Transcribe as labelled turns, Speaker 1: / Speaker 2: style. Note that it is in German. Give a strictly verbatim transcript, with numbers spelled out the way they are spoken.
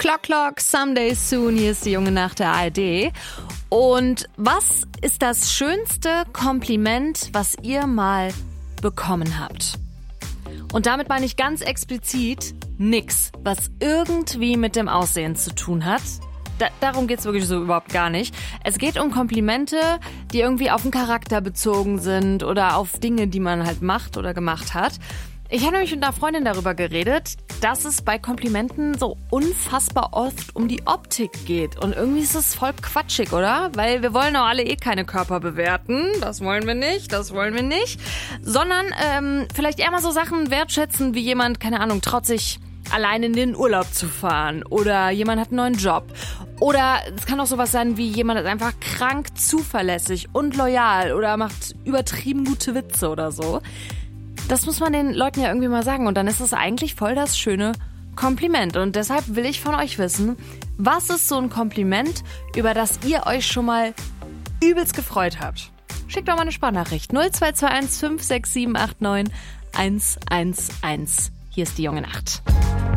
Speaker 1: Clock Clock, Someday Soon, hier ist die junge Nacht der A R D. Und was ist das schönste Kompliment, was ihr mal bekommen habt? Und damit meine ich ganz explizit nix, was irgendwie mit dem Aussehen zu tun hat. Da, darum geht's wirklich so überhaupt gar nicht. Es geht um Komplimente, die irgendwie auf den Charakter bezogen sind oder auf Dinge, die man halt macht oder gemacht hat. Ich habe nämlich mit einer Freundin darüber geredet, dass es bei Komplimenten so unfassbar oft um die Optik geht. Und irgendwie ist es voll quatschig, oder? Weil wir wollen auch alle eh keine Körper bewerten. Das wollen wir nicht, das wollen wir nicht. Sondern ähm, vielleicht eher mal so Sachen wertschätzen, wie jemand, keine Ahnung, traut sich allein in den Urlaub zu fahren. Oder jemand hat einen neuen Job. Oder es kann auch sowas sein, wie jemand ist einfach krank zuverlässig und loyal oder macht übertrieben gute Witze oder so. Das muss man den Leuten ja irgendwie mal sagen und dann ist es eigentlich voll das schöne Kompliment. Und deshalb will ich von euch wissen, was ist so ein Kompliment, über das ihr euch schon mal übelst gefreut habt? Schickt doch mal eine Sprachnachricht. null zwei zwei eins fünf sechs sieben acht neun eins eins eins. Hier ist die junge Nacht.